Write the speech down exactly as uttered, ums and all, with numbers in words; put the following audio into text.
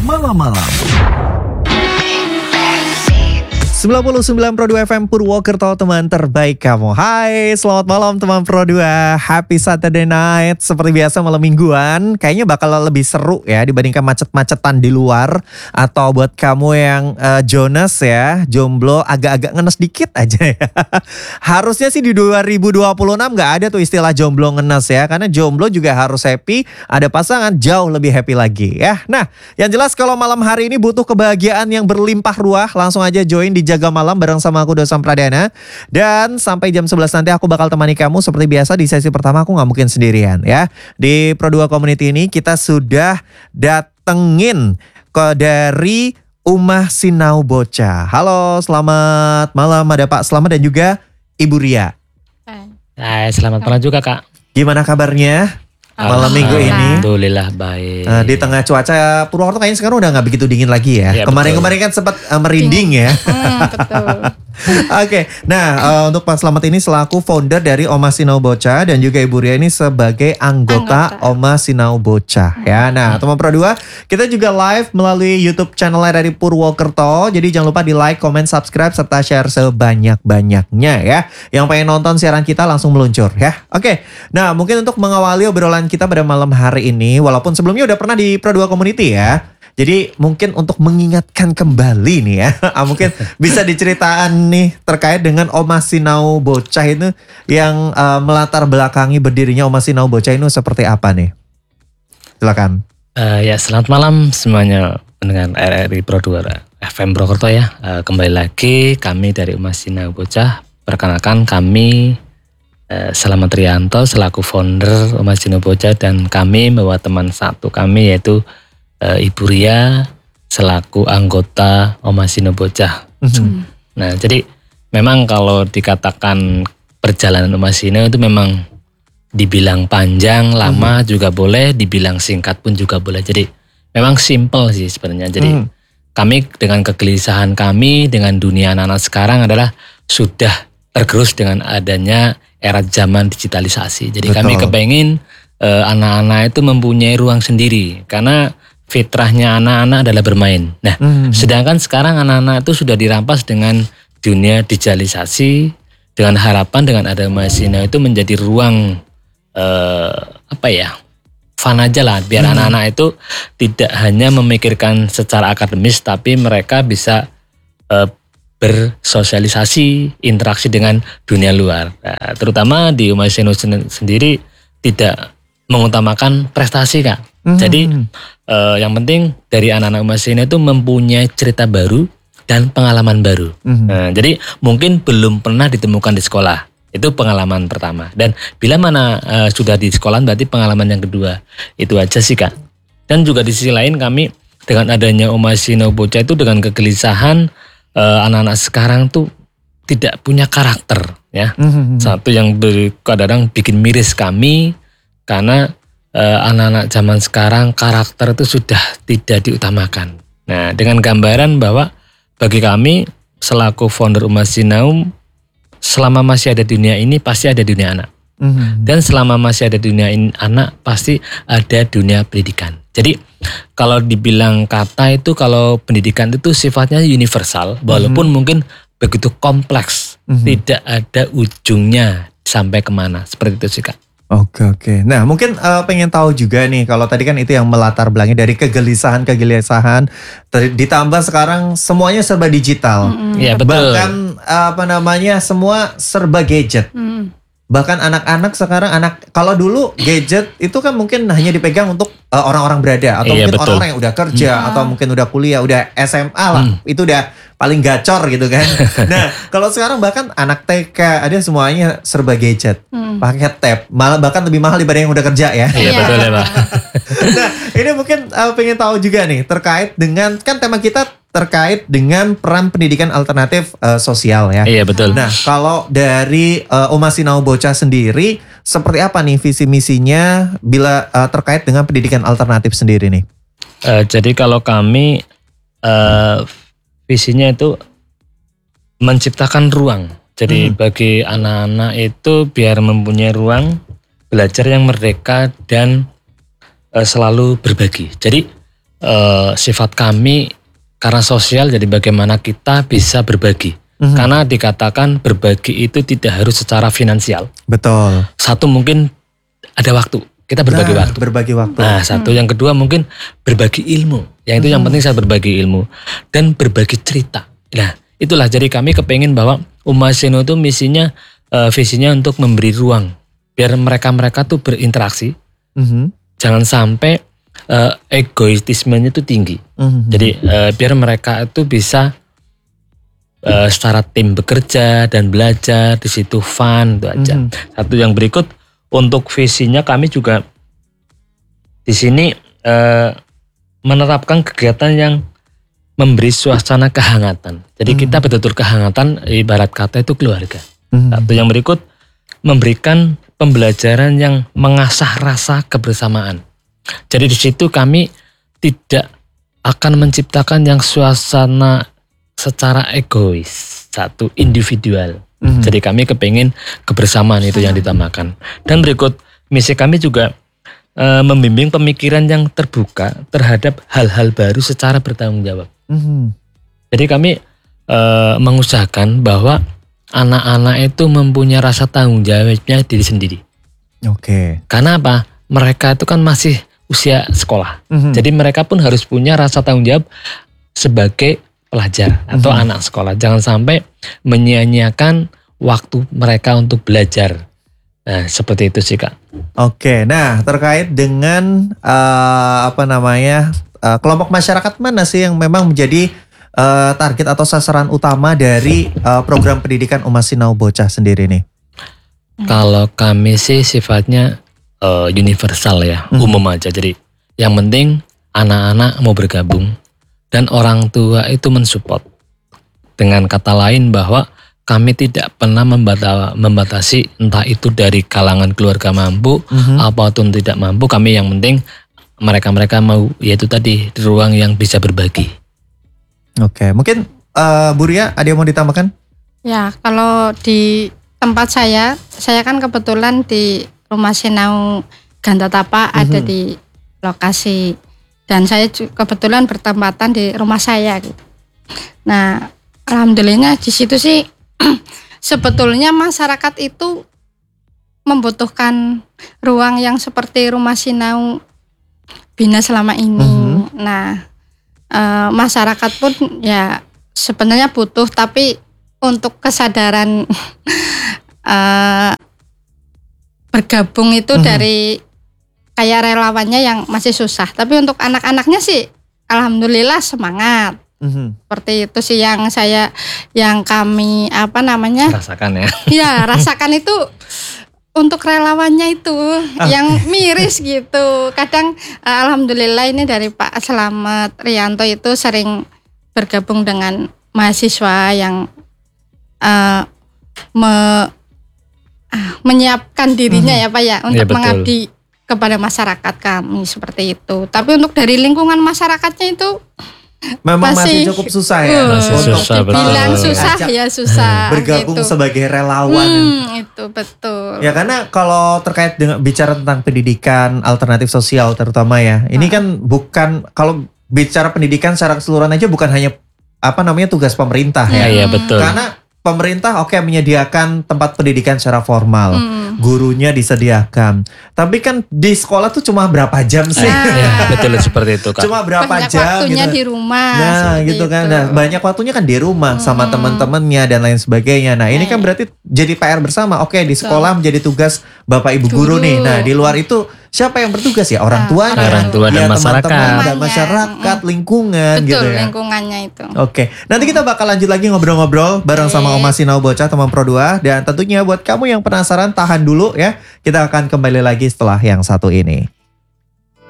Malam-malam sembilan puluh sembilan Pro dua F M Purwokerto, teman terbaik kamu. Hai, selamat malam teman Pro dua. Happy Saturday night. Seperti biasa malam mingguan kayaknya bakal lebih seru ya dibandingkan macet-macetan di luar. Atau buat kamu yang uh, Jonas ya, jomblo agak-agak ngenes dikit aja ya. Harusnya sih di dua ribu dua puluh enam gak ada tuh istilah jomblo ngenes ya. Karena jomblo juga harus happy, ada pasangan jauh lebih happy lagi ya. Nah, yang jelas kalau malam hari ini butuh kebahagiaan yang berlimpah ruah, langsung aja join di Jaga Malam bareng sama aku Dosam Pradana. Dan sampai jam sebelas nanti aku bakal temani kamu seperti biasa. Di sesi pertama aku gak mungkin sendirian ya. Di Pro dua Community ini kita sudah datengin ke dari Umah Sinau Bocah. Halo, selamat malam ada Pak Selamat dan juga Ibu Ria. Hai, selamat malam juga Kak. Gimana kabarnya malam minggu ini? Alhamdulillah baik. Uh, di tengah cuaca Purwokerto kayaknya sekarang udah gak begitu dingin lagi ya. Ya Kemarin-kemarin kan sempat uh, merinding ya. Hmm, betul. Oke, okay. Nah uh, untuk Pak Selamat ini selaku founder dari Omah Sinau Bocah dan juga Ibu Ria ini sebagai anggota, anggota. Omah Sinau Bocah ya. Nah teman Pro dua, kita juga live melalui YouTube channelnya dari Purwokerto. Jadi jangan lupa di like, comment, subscribe serta share sebanyak-banyaknya ya. Yang pengen nonton siaran kita langsung meluncur ya. Oke, okay. Nah mungkin untuk mengawali obrolan kita pada malam hari ini, walaupun sebelumnya udah pernah di Pro dua Community ya. Jadi mungkin untuk mengingatkan kembali nih ya, mungkin bisa diceritain nih terkait dengan Omah Sinau Bocah itu yang uh, melatar belakangi berdirinya Omah Sinau Bocah itu seperti apa nih? Silakan. Uh, ya selamat malam semuanya pendengar R R I Pro dua F M Purwokerto ya. Uh, kembali lagi kami dari Omah Sinau Bocah. Perkenalkan kami uh, Selamat Rianto selaku founder Omah Sinau Bocah dan kami membawa teman satu kami yaitu uh, Ibu Ria selaku anggota Omah Sinau Bocah. Mm-hmm. Nah jadi memang kalau dikatakan perjalanan Omah Sinau itu memang dibilang panjang, lama mm-hmm. juga boleh, dibilang singkat pun juga boleh. Jadi memang simple sih sebenarnya. Jadi mm-hmm. kami dengan kegelisahan kami dengan dunia anak-anak sekarang adalah sudah tergerus dengan adanya era zaman digitalisasi. Jadi Betul. Kami kepengen uh, anak-anak itu mempunyai ruang sendiri karena fitrahnya anak-anak adalah bermain. Nah, mm-hmm. sedangkan sekarang anak-anak itu sudah dirampas dengan dunia digitalisasi dengan harapan dengan ada Omah Sinau itu menjadi ruang eh, apa ya? fun aja lah biar mm-hmm. anak-anak itu tidak hanya memikirkan secara akademis tapi mereka bisa eh, bersosialisasi, interaksi dengan dunia luar. Nah, terutama di Omah Sinau sendiri tidak mengutamakan prestasi Kak. Mm-hmm. Jadi Uh, yang penting dari anak-anak Omah Sinau itu mempunyai cerita baru dan pengalaman baru. Mm-hmm. Nah, jadi mungkin belum pernah ditemukan di sekolah. Itu pengalaman pertama. Dan bila mana uh, sudah di sekolah berarti pengalaman yang kedua. Itu aja sih Kak. Dan juga di sisi lain kami dengan adanya Omah Sinau Bocah itu dengan kegelisahan uh, anak-anak sekarang tuh tidak punya karakter ya. Mm-hmm. Satu yang kadang-kadang bikin miris kami karena Uh, anak-anak zaman sekarang karakter itu sudah tidak diutamakan. Nah, dengan gambaran bahwa bagi kami selaku founder Omah Sinau, selama masih ada dunia ini pasti ada dunia anak. Mm-hmm. Dan selama masih ada dunia ini, anak pasti ada dunia pendidikan. Jadi kalau dibilang kata itu kalau pendidikan itu sifatnya universal, walaupun mm-hmm. mungkin begitu kompleks, mm-hmm. tidak ada ujungnya sampai kemana. Seperti itu sih Kak. Oke oke. Nah mungkin uh, pengen tahu juga nih kalau tadi kan itu yang melatar belakang dari kegelisahan-kegelisahan ditambah sekarang semuanya serba digital. Iya mm-hmm. betul. Bahkan apa namanya semua serba gadget. Mm. Bahkan anak-anak sekarang anak kalau dulu gadget itu kan mungkin hanya dipegang untuk uh, orang-orang berada atau iya, mungkin betul. orang-orang yang udah kerja mm. atau mungkin udah kuliah, udah S M A lah. Mm. Itu udah paling gacor gitu kan. Nah, kalau sekarang bahkan anak T K ada semuanya serba gadget. Hmm. Pakai tab, malah bahkan lebih mahal dibanding yang udah kerja ya. Iya betul ya Pak. Nah, ini mungkin uh, pengen tahu juga nih terkait dengan kan tema kita terkait dengan peran pendidikan alternatif uh, sosial ya. Iya betul. Nah, kalau dari uh, Omah Sinau Bocah sendiri seperti apa nih visi misinya bila uh, terkait dengan pendidikan alternatif sendiri nih? Uh, jadi kalau kami uh, visinya itu menciptakan ruang. Jadi hmm. bagi anak-anak itu biar mempunyai ruang belajar yang merdeka dan e, selalu berbagi. Jadi eh, sifat kami karena sosial, jadi bagaimana kita bisa berbagi. Mhm. Karena dikatakan berbagi itu tidak harus secara finansial. Betul. Satu mungkin ada waktu, kita berbagi Nah, waktu. Berbagi waktu. Nah, satu yang kedua mungkin berbagi ilmu. Yang itu yang penting saya berbagi ilmu dan berbagi cerita. Nah, itulah jadi kami kepingin bahwa Umasino itu misinya, eh, visinya untuk memberi ruang biar mereka-mereka tuh berinteraksi. Mhm. Jangan sampai eh, egoistismenya itu tinggi. Mhm. Jadi eh, biar mereka itu bisa eh, secara tim bekerja dan belajar di situ fun itu aja. Mhm. Satu yang berikut untuk visinya kami juga di sini eh, menerapkan kegiatan yang memberi suasana kehangatan. Jadi Mhm. kita betul-betul kehangatan, ibarat kata itu keluarga. Mhm. Satu yang berikut memberikan pembelajaran yang mengasah rasa kebersamaan. Jadi di situ kami tidak akan menciptakan yang suasana secara egois, satu individual. Mhm. Jadi kami kepingin kebersamaan itu yang ditambahkan. Dan berikut misi kami juga eh, membimbing pemikiran yang terbuka terhadap hal-hal baru secara bertanggung jawab. Mhm. Jadi kami eh, mengusahakan bahwa anak-anak itu mempunyai rasa tanggung jawabnya diri sendiri. Oke. Karena apa? Mereka itu kan masih usia sekolah. Mhm. Jadi mereka pun harus punya rasa tanggung jawab sebagai pelajar atau Mhm. anak sekolah. Jangan sampai menyia-nyiakan waktu mereka untuk belajar. Nah, seperti itu sih, Kak. Oke, nah terkait dengan eh, apa namanya eh, kelompok masyarakat mana sih yang memang menjadi eh, target atau sasaran utama dari eh, program pendidikan Umas Sinau Bocah sendiri nih? Kalau kami sih sifatnya eh, universal ya, Mhm. umum aja. Jadi yang penting anak-anak mau bergabung dan orang tua itu mensupport. Dengan kata lain bahwa kami tidak pernah membata- membatasi entah itu dari kalangan keluarga mampu Mhm. apapun tidak mampu. Kami yang penting mereka-mereka mau, yaitu tadi ruang yang bisa berbagi. Oke, mungkin eh, Bu Ria ada yang mau ditambahkan? Ya, kalau di tempat saya, saya kan kebetulan di Rumah Sinau Gantatapa ada Mhm. di lokasi, dan saya ju- kebetulan bertempatan di rumah saya gitu. Nah, alhamdulillahnya di situ sih sebetulnya masyarakat itu membutuhkan ruang yang seperti Rumah Sinau Bina selama ini. Mhm. Nah, eh, masyarakat pun ya sebenarnya butuh, tapi untuk kesadaran eh, bergabung itu Mhm. dari kayak relawannya yang masih susah. Tapi untuk anak-anaknya sih alhamdulillah semangat. Mhm. Seperti itu sih yang saya, yang kami apa namanya? Rasakan ya. Ya, rasakan itu untuk relawannya itu yang miris gitu. Kadang eh, alhamdulillah ini dari Pak Slamet Rianto itu sering bergabung dengan mahasiswa yang eh, me- ah, menyiapkan dirinya ya Pak ya untuk Iya, betul. mengabdi kepada masyarakat kami seperti itu. Tapi untuk dari lingkungan masyarakatnya itu Memang masih, Masih- cukup susah ya uh, Masih untuk susah, betul. dibilang eh, susah ajak ya susah bergabung gitu. sebagai relawan. Hmm, itu betul. Ya karena kalau terkait dengan bicara tentang pendidikan alternatif sosial terutama ya, ini kan bukan, kalau bicara pendidikan secara keseluruhan aja bukan hanya apa namanya tugas pemerintah ya. Iya, betul. Karena pemerintah oke menyediakan tempat pendidikan secara formal, Hmm. gurunya disediakan. Tapi kan di sekolah tuh cuma berapa jam sih? Nah. Ya, betul seperti itu, Kak. Cuma berapa Banyak jam waktunya gitu. di rumah. Nah seperti gitu kan, itu. nah, banyak waktunya kan di rumah sama Hmm. teman-temannya dan lain sebagainya. Nah ini kan berarti jadi P R bersama. Oke di sekolah menjadi tugas bapak ibu guru, Guru. nih. Nah di luar itu siapa yang bertugas ya? Orang Nah, tuanya, orang tua dan ya, masyarakat. teman-teman dan Temannya. masyarakat, Mm. lingkungan Betul, gitu ya. lingkungannya itu. Oke, nanti kita bakal lanjut lagi ngobrol-ngobrol bareng sama Oke. Umas Sinau Bocah teman Pro dua. Dan tentunya buat kamu yang penasaran tahan dulu ya. Kita akan kembali lagi setelah yang satu ini.